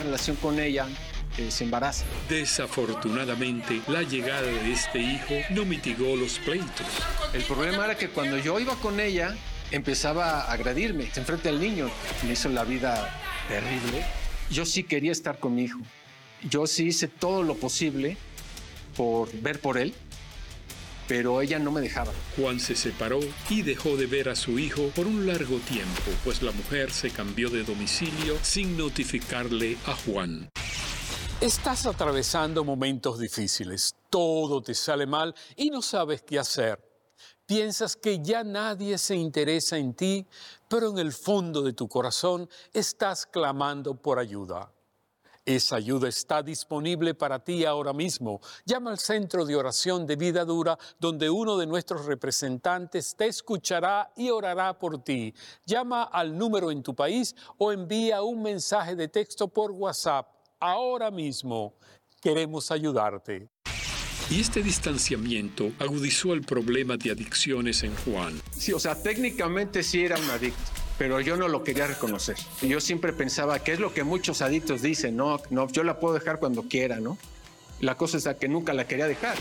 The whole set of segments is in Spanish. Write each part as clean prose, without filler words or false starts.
relación con ella, se embaraza. Desafortunadamente, la llegada de este hijo no mitigó los pleitos. El problema era que cuando yo iba con ella, empezaba a agredirme enfrente del niño. Me hizo la vida terrible. Yo sí quería estar con mi hijo. Yo sí hice todo lo posible por ver por él, pero ella no me dejaba. Juan se separó y dejó de ver a su hijo por un largo tiempo, pues la mujer se cambió de domicilio sin notificarle a Juan. Estás atravesando momentos difíciles, todo te sale mal y no sabes qué hacer. Piensas que ya nadie se interesa en ti, pero en el fondo de tu corazón estás clamando por ayuda. Esa ayuda está disponible para ti ahora mismo. Llama al Centro de Oración de Vida Dura, donde uno de nuestros representantes te escuchará y orará por ti. Llama al número en tu país o envía un mensaje de texto por WhatsApp. Ahora mismo queremos ayudarte. Y este distanciamiento agudizó el problema de adicciones en Juan. Sí, o sea, técnicamente sí era un adicto, pero yo no lo quería reconocer. Yo siempre pensaba que es lo que muchos adictos dicen, no, yo la puedo dejar cuando quiera, ¿no? La cosa es que nunca la quería dejar.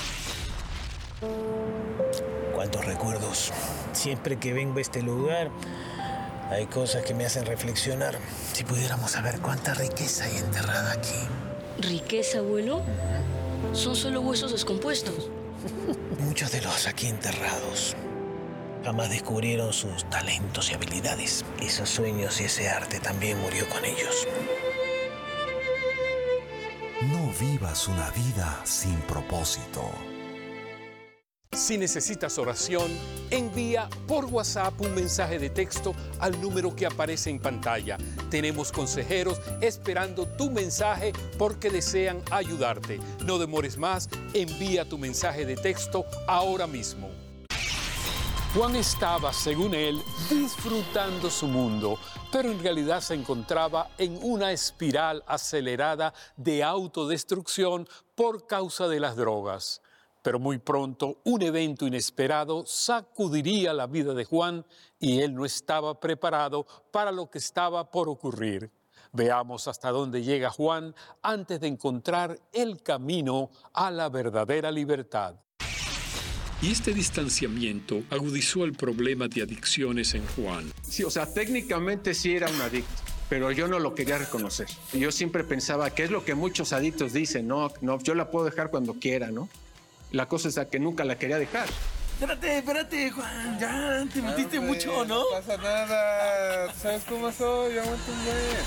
Cuántos recuerdos. Siempre que vengo a este lugar, hay cosas que me hacen reflexionar. Si pudiéramos saber cuánta riqueza hay enterrada aquí. ¿Riqueza, abuelo? Son solo huesos descompuestos. Muchos de los aquí enterrados jamás descubrieron sus talentos y habilidades. Esos sueños y ese arte también murió con ellos. No vivas una vida sin propósito. Si necesitas oración, envía por WhatsApp un mensaje de texto al número que aparece en pantalla. Tenemos consejeros esperando tu mensaje porque desean ayudarte. No demores más, envía tu mensaje de texto ahora mismo. Juan estaba, según él, disfrutando su mundo, pero en realidad se encontraba en una espiral acelerada de autodestrucción por causa de las drogas. Pero muy pronto un evento inesperado sacudiría la vida de Juan y él no estaba preparado para lo que estaba por ocurrir. Veamos hasta dónde llega Juan antes de encontrar el camino a la verdadera libertad. Y este distanciamiento agudizó el problema de adicciones en Juan. Sí, o sea, técnicamente sí era un adicto, pero yo no lo quería reconocer. Yo siempre pensaba que es lo que muchos adictos dicen, no, yo la puedo dejar cuando quiera, ¿no? La cosa es que nunca la quería dejar. Espérate, Juan. Ya te metiste mucho, ¿no? No pasa nada. ¿Sabes cómo soy? Aguanta un mes.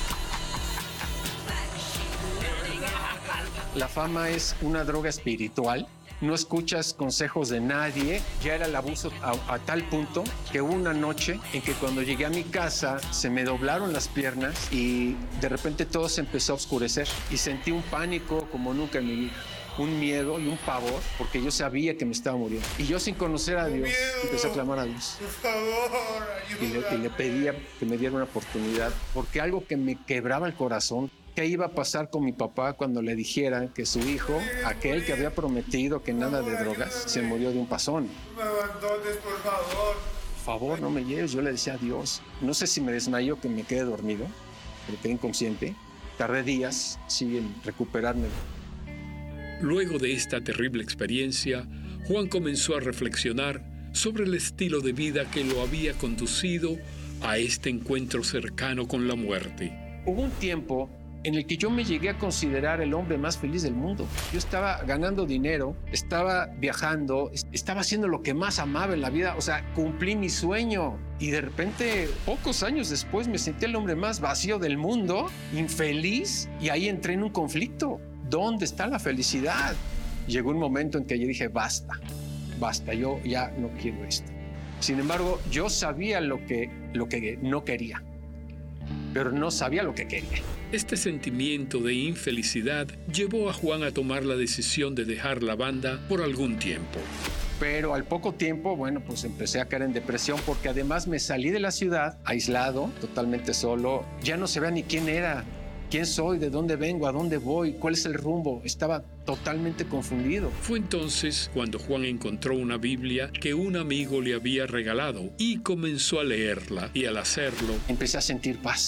La fama es una droga espiritual. No escuchas consejos de nadie. Ya era el abuso a tal punto que hubo una noche en que cuando llegué a mi casa se me doblaron las piernas y de repente todo se empezó a oscurecer. Y sentí un pánico como nunca en mi vida. Un miedo y un pavor, porque yo sabía que me estaba muriendo. Y yo, sin conocer a Dios, empecé a clamar a Dios. Por favor, ayúdame. Y le pedía que me diera una oportunidad, porque algo que me quebraba el corazón, ¿qué iba a pasar con mi papá cuando le dijeran que su hijo, aquel que había prometido que nada de drogas, se murió de un pasón? No me abandones, por favor. Por favor, no me lleves. Yo le decía a Dios. No sé si me desmayó, que me quedé dormido, pero quedé inconsciente. Tardé días, sí, en recuperarme. Luego de esta terrible experiencia, Juan comenzó a reflexionar sobre el estilo de vida que lo había conducido a este encuentro cercano con la muerte. Hubo un tiempo en el que yo me llegué a considerar el hombre más feliz del mundo. Yo estaba ganando dinero, estaba viajando, estaba haciendo lo que más amaba en la vida, o sea, cumplí mi sueño. Y de repente, pocos años después, me sentí el hombre más vacío del mundo, infeliz, y ahí entré en un conflicto. ¿Dónde está la felicidad? Llegó un momento en que yo dije, basta, yo ya no quiero esto. Sin embargo, yo sabía lo que no quería, pero no sabía lo que quería. Este sentimiento de infelicidad llevó a Juan a tomar la decisión de dejar la banda por algún tiempo. Pero al poco tiempo, bueno, pues empecé a caer en depresión porque además me salí de la ciudad, aislado, totalmente solo. Ya no sabía ni quién era. ¿Quién soy? ¿De dónde vengo? ¿A dónde voy? ¿Cuál es el rumbo? Estaba totalmente confundido. Fue entonces cuando Juan encontró una Biblia que un amigo le había regalado y comenzó a leerla. Y al hacerlo, empecé a sentir paz.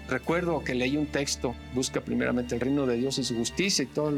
Recuerdo que leí un texto, busca primeramente el reino de Dios y su justicia y todo